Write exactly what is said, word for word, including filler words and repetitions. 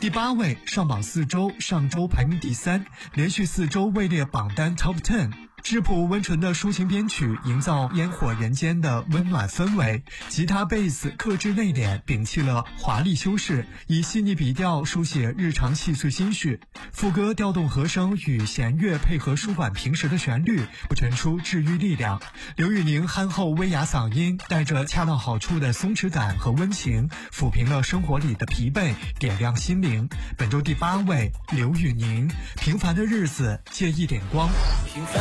第八位，上榜四周，上周排名第三，连续四周位列榜单 Top ten。质朴温纯的抒情编曲，营造烟火人间的温暖氛围。吉他、贝斯克制内敛，摒弃了华丽修饰，以细腻笔调书写日常细碎心绪。副歌调动和声与弦乐配合舒缓平实的旋律，不陈出治愈力量。刘宇宁憨厚威亚嗓音，带着恰到好处的松弛感和温情，抚平了生活里的疲惫，点亮心灵。本周第八位，刘宇宁，平凡的日子借一点光。 平凡